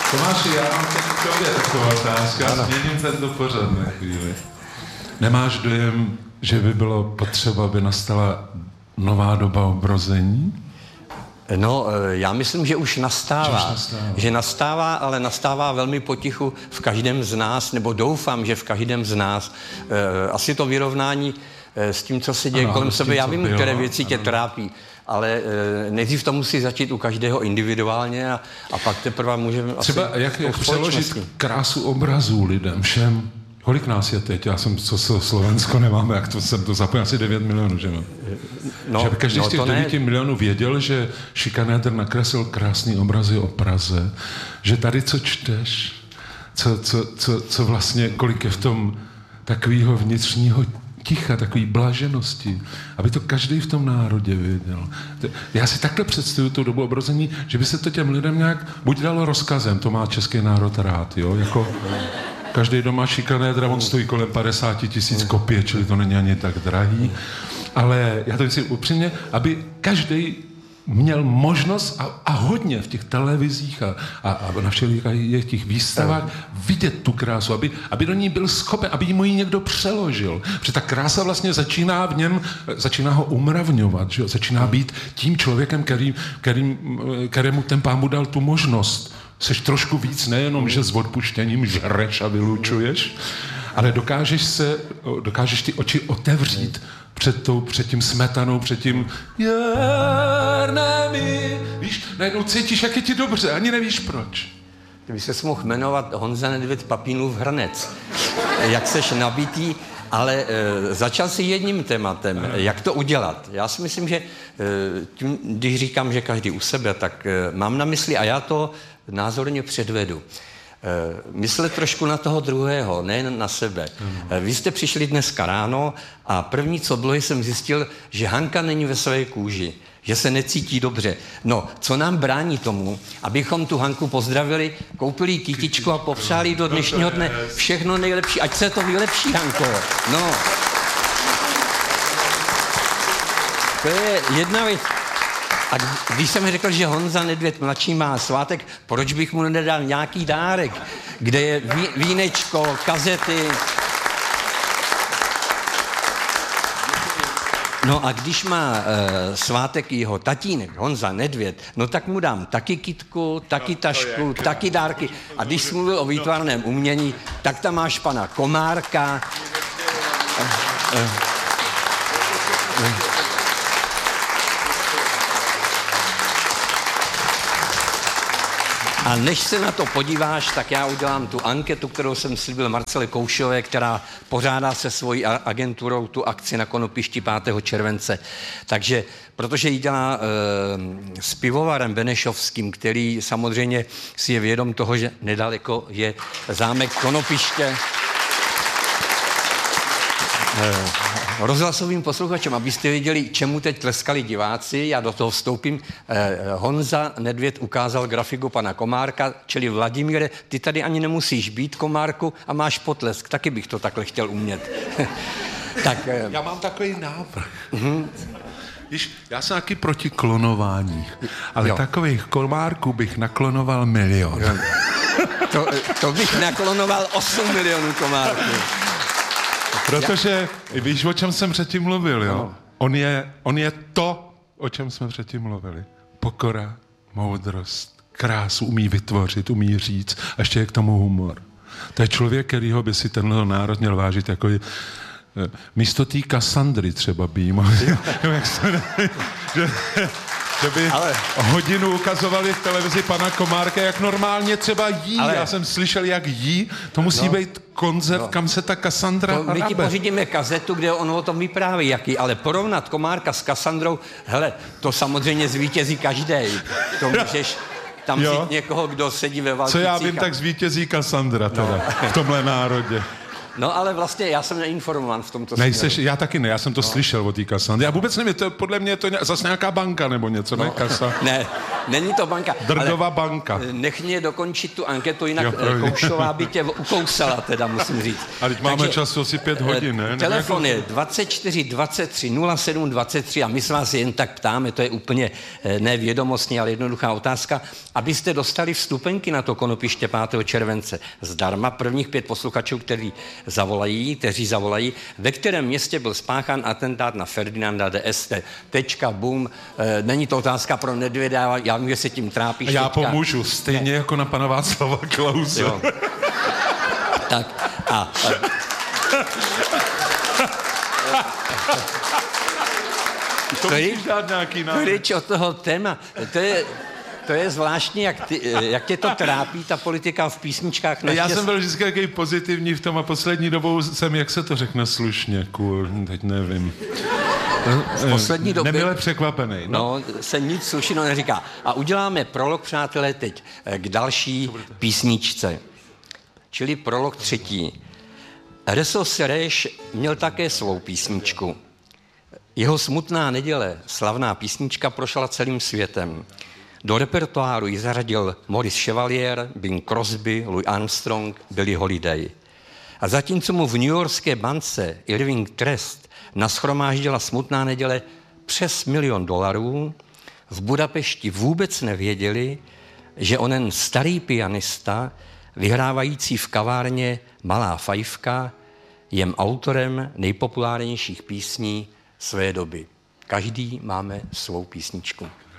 Tomáši, já mám k tobě takovou otázku. Já změním tento pořad na chvíli. Nemáš dojem, že by bylo potřeba, aby nastala nová doba obrození? No, já myslím, že už nastává. Že nastává, ale nastává velmi potichu v každém z nás, nebo doufám, že v každém z nás. Asi to vyrovnání s tím, co se děje kolem sebe. Já vím, které věci tě trápí, ale nejdřív to musí začít u každého individuálně a pak teprve můžeme... Třeba jak přeložit krásu obrazů lidem, všem. Kolik nás je teď? Já jsem, co Slovensko nemáme, jak to jsem to zapojil, asi 9 milionů, že no? Že by každý z těch 9 milionů věděl, že šikanér nakreslil krásný obrazy o Praze, že tady co čteš, co vlastně, kolik je v tom takového vnitřního ticha, takový blaženosti, aby to každý v tom národě věděl. Já si takhle představuju tu dobu obrození, že by se to těm lidem nějak buď dalo rozkazem, to má český národ rád, jo, jako... Každý doma šikanédra, on stojí kolem 50 000 kopie, čili to není ani tak drahý. Ale já to myslím upřímně, aby každý měl možnost a hodně v těch televizích a na všech těch výstavách vidět tu krásu, aby do ní byl schopen, aby mu ji někdo přeložil. Protože ta krása vlastně začíná v něm, začíná ho umravňovat, že? Začíná být tím člověkem, kterému ten Pán Bůh dal tu možnost. Seš trošku víc, nejenom, že s odpuštěním žereš a vylučuješ, ale dokážeš ty oči otevřít před tím smetanou, před tím jernemi. Víš, najednou cítíš, jak je ti dobře, ani nevíš proč. Ty by ses mohl jmenovat Honza Nedvěd Papínův hrnec. Jak seš nabitý, ale začal si jedním tématem, jak to udělat. Já si myslím, že tím, když říkám, že každý u sebe, tak mám na mysli, a já to názorně předvedu. Myslet trošku na toho druhého, nejen na sebe. Vy jste přišli dneska ráno a první, co bylo, jsem zjistil, že Hanka není ve své kůži, že se necítí dobře. No, co nám brání tomu, abychom tu Hanku pozdravili, koupili kytičku a popřáli do dnešního dne všechno nejlepší, ať se to vylepší, Hanko. No. To je jedna věc. A když jsem řekl, že Honza Nedvěd mladší má svátek, proč bych mu nedal nějaký dárek, kde je vínečko, kazety. No a když má svátek jeho tatínek, Honza Nedvěd, no tak mu dám taky kytku, taky tašku, taky dárky. A když jsi mluvil o výtvarném umění, tak tam máš pana Komárka. A než se na to podíváš, tak já udělám tu anketu, kterou jsem slíbil Marcele Koušové, která pořádá se svojí agenturou tu akci na Konopišti 5. července. Takže, protože ji dělá s pivovarem Benešovským, který samozřejmě si je vědom toho, že nedaleko je zámek Konopiště. Rozhlasovým posluchačům, abyste věděli, čemu teď tleskali diváci, já do toho vstoupím. Honza Nedvěd ukázal grafiku pana Komárka, čili Vladimíre, ty tady ani nemusíš být, Komárku, a máš potlesk. Taky bych to takhle chtěl umět. Tak, já mám takový návrh. Víš, já jsem taky proti klonování, ale takových Komárků bych naklonoval 1 000 000. To bych naklonoval 8 milionů Komárků. Protože víš, o čem jsem předtím mluvil, jo? On je to, o čem jsme předtím mluvili. Pokora, moudrost, krásu, umí vytvořit, umí říct, a ještě je k tomu humor. To je člověk, kterýho by si tenhle národ měl vážit jako místo té Kassandry třeba by jí mohl. Že by hodinu ukazovali v televizi pana Komárka, jak normálně třeba jí. Já jsem slyšel, jak jí. To musí být koncert, kam se ta Kassandra hrabe. My ti pořídíme kazetu, kde on o tom vypráví, jaký, ale porovnat Komárka s Kassandrou, hele, to samozřejmě zvítězí každej. To můžeš tam vzít někoho, kdo sedí ve Valticích. Co já vím, tak zvítězí Kassandra teda v tomhle národě. No ale vlastně já jsem neinformován v tomto směru. Já taky ne, já jsem to slyšel o té Kassandře. Já vůbec nevím, podle mě je to zase nějaká banka nebo něco, ne Kasa? Ne, není to banka. Drdová banka. Nech mě dokončit tu anketu, jinak Koušová by tě ukousala, teda musím říct. A teď máme času asi 5 hodin, ne? Telefon je 24 23 07 23 a my se vás jen tak ptáme, to je úplně nevědomostní, ale jednoduchá otázka, abyste dostali vstupenky na to konopiště 5. července zdarma, prvních 5 posluchačů, kteří zavolají, ve kterém městě byl spáchán atentát na Ferdinanda d'Este. Tečka, bum, není to otázka pro Nedvěda, já vím, že se tím trápíš. Já pomůžu, stejně jako na pana Václava Klause. Tak a Pryč od toho téma. To je zvláštní, jak tě to trápí, ta politika v písničkách. Já jsem byl vždycky takový pozitivní v tom a poslední dobou jsem, jak se to řekne slušně, teď nevím. V poslední době... Nemile překvapený. No, se nic slušného neříká. A uděláme prolog, přátelé, teď k další písničce. Čili prolog 3. Reso Sereš měl také svou písničku. Jeho Smutná neděle, slavná písnička, prošla celým světem. Do repertoáru ji zařadil Maurice Chevalier, Bing Crosby, Louis Armstrong, Billie Holiday. A zatímco mu v newyorské bance Irving Trest nashromáždila Smutná neděle přes $1 milion, v Budapešti vůbec nevěděli, že onen starý pianista, vyhrávající v kavárně Malá fajfka, je autorem nejpopulárnějších písní své doby. Každý máme svou písničku.